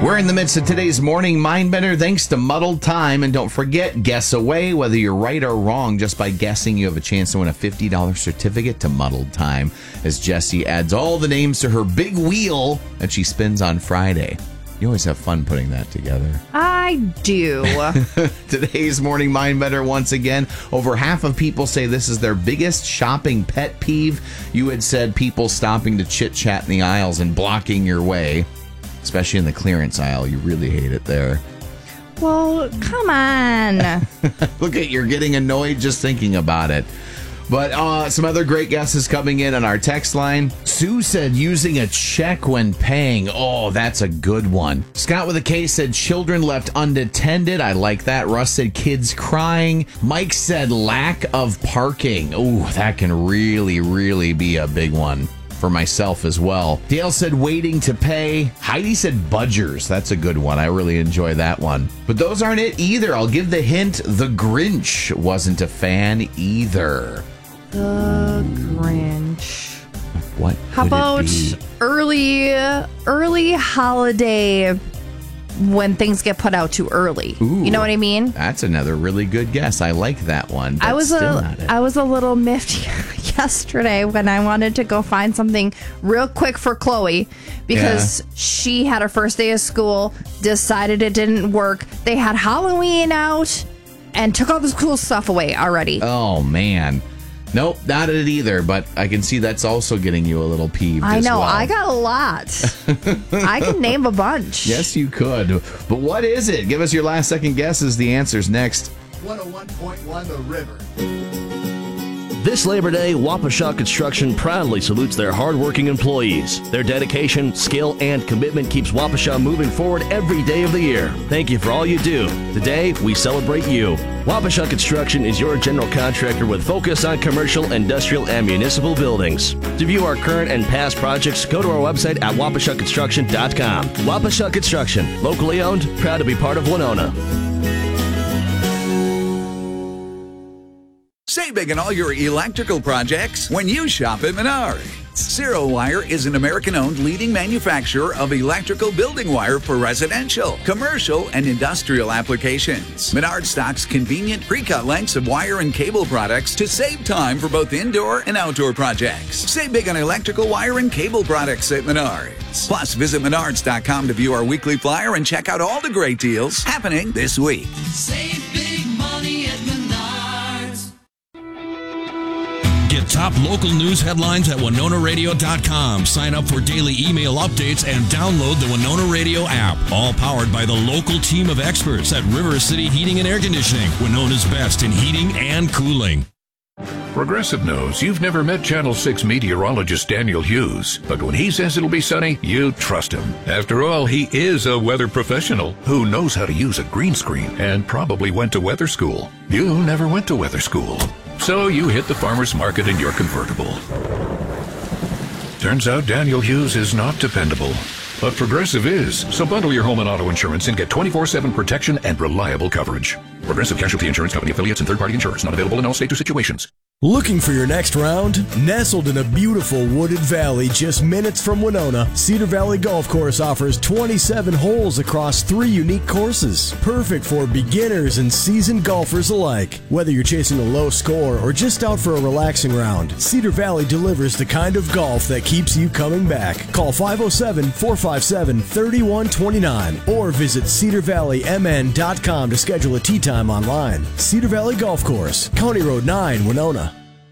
We're in the midst of today's morning Mindbender thanks to Muddled Time. And don't forget, guess away whether you're right or wrong. Just by guessing, you have a chance to win a $50 certificate to Muddled Time as Jessie adds all the names to her big wheel that she spins on Friday. You always have fun putting that together. I do. Today's morning Mindbender, once again, over half of people say this is their biggest shopping pet peeve. You had said people stopping to chit-chat in the aisles and blocking your way. Especially in the clearance aisle. You really hate it there. Well, come on. Look at you're getting annoyed just thinking about it. But some other great guesses coming in on our text line. Sue said using a check when paying. Oh, that's a good one. Scott with a K said children left unattended. I like that. Russ said kids crying. Mike said lack of parking. Oh, that can really, really be a big one. For myself as well. Dale said waiting to pay. Heidi said budgers. That's a good one. I really enjoy that one. But those aren't it either. I'll give the hint. The Grinch wasn't a fan either. The Grinch. What? How about early holiday when things get put out too early? Ooh, you know what I mean? That's another really good guess. I like that one. I was a little miffed yesterday when I wanted to go find something real quick for Chloe because she had her first day of school, decided it didn't work. They had Halloween out and took all this cool stuff away already. Oh, man. Nope, not it either, but I can see that's also getting you a little peeved. I know, as well. I got a lot. I can name a bunch. Yes, you could. But what is it? Give us your last second guesses. The answer's next. 101.1 The River. This Labor Day, Waukesha Construction proudly salutes their hardworking employees. Their dedication, skill, and commitment keeps Waukesha moving forward every day of the year. Thank you for all you do. Today, we celebrate you. Waukesha Construction is your general contractor with focus on commercial, industrial, and municipal buildings. To view our current and past projects, go to our website at waukeshaconstruction.com. Waukesha Construction, locally owned, proud to be part of Winona. Save big on all your electrical projects when you shop at Menards. Zero Wire is an American-owned leading manufacturer of electrical building wire for residential, commercial, and industrial applications. Menards stocks convenient pre-cut lengths of wire and cable products to save time for both indoor and outdoor projects. Save big on electrical wire and cable products at Menards. Plus, visit Menards.com to view our weekly flyer and check out all the great deals happening this week. Save big money at Menards. Get top local news headlines at WinonaRadio.com. Sign up for daily email updates and download the Winona Radio app. All powered by the local team of experts at River City Heating and Air Conditioning, Winona's best in heating and cooling. Progressive knows you've never met Channel 6 meteorologist Daniel Hughes, but when he says it'll be sunny, you trust him. After all, he is a weather professional who knows how to use a green screen and probably went to weather school. You never went to weather school. So you hit the farmer's market in your convertible. Turns out Daniel Hughes is not dependable, but Progressive is. So bundle your home and auto insurance and get 24/7 protection and reliable coverage. Progressive Casualty Insurance Company affiliates and third-party insurers not available in all states or situations. Looking for your next round? Nestled in a beautiful wooded valley just minutes from Winona, Cedar Valley Golf Course offers 27 holes across 3 unique courses. Perfect for beginners and seasoned golfers alike. Whether you're chasing a low score or just out for a relaxing round, Cedar Valley delivers the kind of golf that keeps you coming back. Call 507-457-3129 or visit cedarvalleymn.com to schedule a tee time online. Cedar Valley Golf Course, County Road 9, Winona.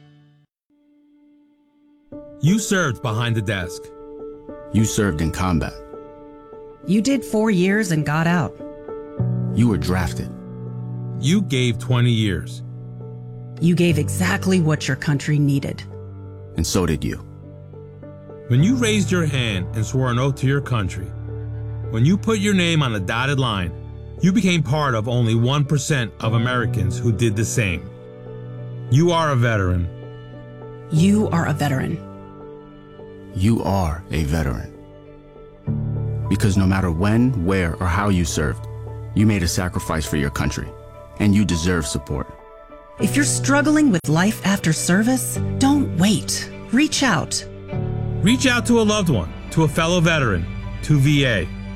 You served behind the desk. You served in combat. You did 4 years and got out. You were drafted. You gave 20 years. You gave exactly what your country needed. And so did you. When you raised your hand and swore an oath to your country, when you put your name on a dotted line, you became part of only 1% of Americans who did the same. You are a veteran. You are a veteran. You are a veteran. Because no matter when, where, or how you served, you made a sacrifice for your country, and you deserve support. If you're struggling with life after service, don't wait. Reach out. Reach out to a loved one, to a fellow veteran, to VA.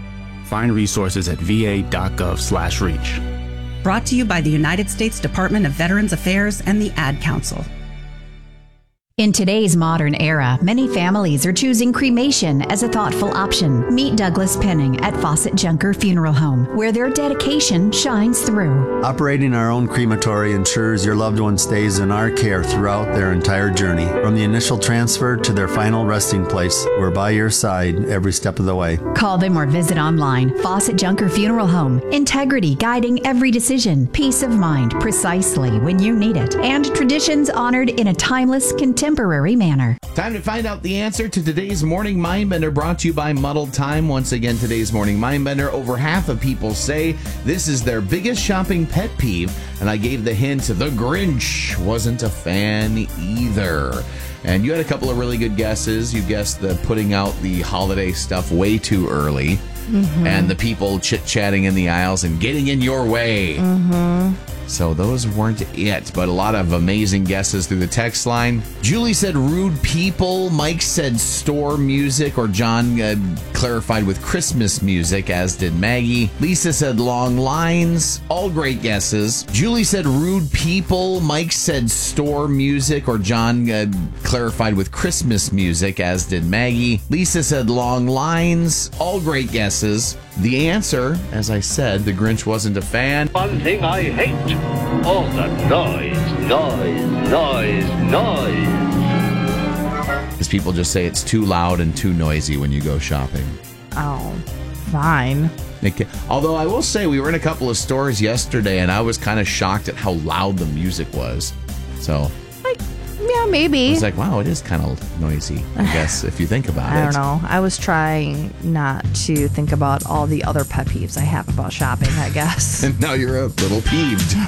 Find resources at va.gov/reach. Brought to you by the United States Department of Veterans Affairs and the Ad Council. In today's modern era, many families are choosing cremation as a thoughtful option. Meet Douglas Penning at Fawcett Junker Funeral Home, where their dedication shines through. Operating our own crematory ensures your loved one stays in our care throughout their entire journey. From the initial transfer to their final resting place, we're by your side every step of the way. Call them or visit online. Fawcett Junker Funeral Home. Integrity guiding every decision. Peace of mind precisely when you need it. And traditions honored in a timeless, contemporary manner. Time to find out the answer to today's Morning Mindbender, brought to you by Muddled Time. Once again, today's Morning Mindbender, over half of people say this is their biggest shopping pet peeve, and I gave the hint, the Grinch wasn't a fan either. And you had a couple of really good guesses. You guessed the putting out the holiday stuff way too early, and the people chit-chatting in the aisles and getting in your way. So those weren't it, but a lot of amazing guesses through the text line. Julie said rude people. Mike said store music, or John clarified with Christmas music, as did Maggie. Lisa said long lines. All great guesses. Julie said rude people. Mike said store music, or John clarified with Christmas music, as did Maggie. Lisa said long lines. All great guesses. The answer, as I said, the Grinch wasn't a fan. One thing I hate, all the noise. Because people just say it's too loud and too noisy when you go shopping. Oh, fine. Although I will say, we were in a couple of stores yesterday, and I was kind of shocked at how loud the music was. So, yeah, maybe. It's like, wow, it is kind of noisy, I guess, if you think about it. I don't know. I was trying not to think about all the other pet peeves I have about shopping, I guess. And now you're a little peeved.